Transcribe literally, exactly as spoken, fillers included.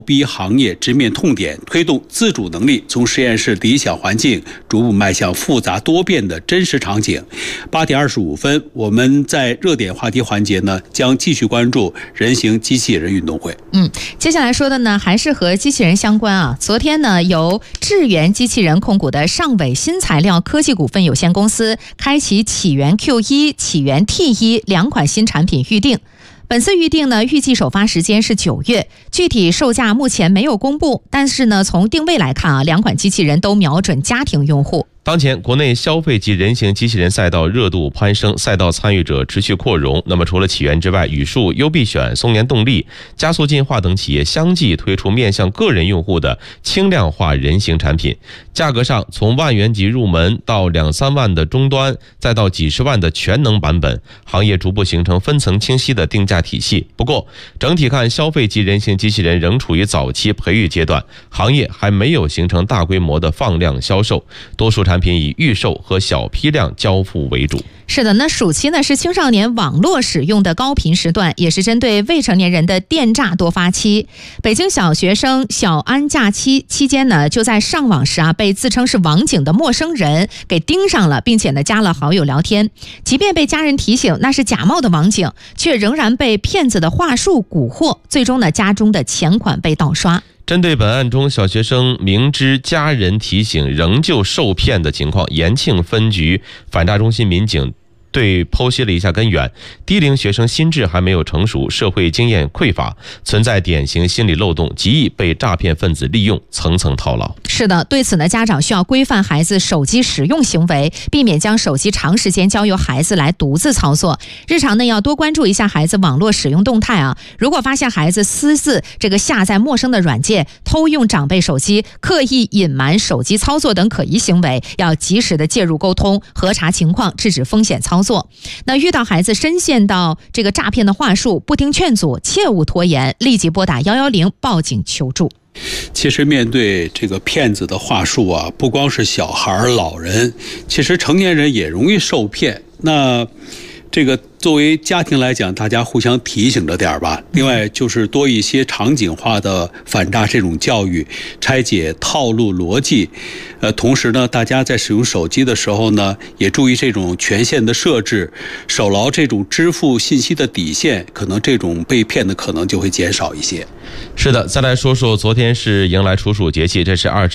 逼行业直面痛点，推动自主能力从实验室理想环境逐步迈向复杂多变的真实场景。八点二十五分，我们在热点话题环节呢，将继续关注人形机器人运动会。 嗯，接下来说的呢，还是和机器人相关啊。昨天呢，由智源机器人控股的上伟新材料科技股份有限公司开启起源 Q 一、起源 T 一两款新产品预定。本次预定呢，预计首发时间是九月，具体售价目前没有公布。但是呢，从定位来看啊，两款机器人都瞄准家庭用户。 当前国内消费级人形机器人赛道热度攀升，赛道参与者持续扩容。那么除了起源之外，宇树、优必选、松研动力、加速进化等企业相继推出面向个人用户的轻量化人形产品，价格上从万元级入门到两三万的终端，再到几十万的全能版本，行业逐步形成分层清晰的定价体系。不过整体看，消费级人形机器人仍处于早期培育阶段，行业还没有形成大规模的放量销售，多数产品以预售和小批量交付为主。 是的，那暑期呢是青少年网络使用的高频时段，也是针对未成年人的电诈多发期。北京小学生小安假期期间呢，就在上网时啊，被自称是网警的陌生人给盯上了，并且呢加了好友聊天。即便被家人提醒那是假冒的网警，却仍然被骗子的话术蛊惑，最终呢家中的钱款被盗刷。 针对本案中小学生明知家人提醒仍旧受骗的情况，延庆分局反诈中心民警对剖析了一下根源。低龄学生心智还没有成熟，社会经验匮乏，存在典型心理漏洞，极易被诈骗分子利用，层层套牢。 是的，对此呢，家长需要规范孩子手机使用行为，避免将手机长时间交由孩子来独自操作。日常呢，要多关注一下孩子网络使用动态啊。如果发现孩子私自这个下载陌生的软件，偷用长辈手机，刻意隐瞒手机操作等可疑行为，要及时的介入沟通，核查情况，制止风险操作。那遇到孩子深陷到这个诈骗的话术，不听劝阻，切勿拖延，立即拨打一一零报警求助。 其实面对这个骗子的话术啊，不光是小孩老人，其实成年人也容易受骗。那这个作为家庭来讲，大家互相提醒着点吧。另外就是多一些场景化的反诈这种教育，拆解套路逻辑。呃，同时呢，大家在使用手机的时候呢，也注意这种权限的设置，守牢这种支付信息的底线，可能这种被骗的可能就会减少一些。 是的，再来说说昨天是迎来处暑节气，这是二十